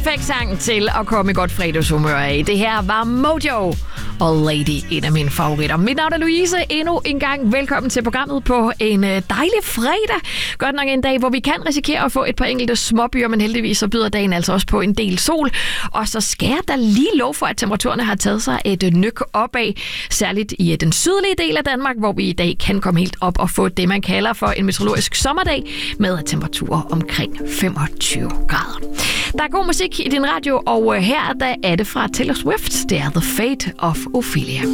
perfekt sang til at komme i godt fredagshumør af. Det her var Mojo og Lady, en af mine favoritter. Mit navn er Louise. Endnu en gang velkommen til programmet på en dejlig fredag. Godt nok en dag, hvor vi kan risikere at få et par enkelte småbyer, men heldigvis så byder dagen altså også på en del sol. Og så skal jeg da lige lov for, at temperaturerne har taget sig et nyk opad, særligt i den sydlige del af Danmark, hvor vi i dag kan komme helt op og få det, man kalder for en meteorologisk sommerdag med temperaturer omkring 25 grader. Der er god musik i din radio, og her der er det fra Taylor Swift. Det er The Fate of Ophelia.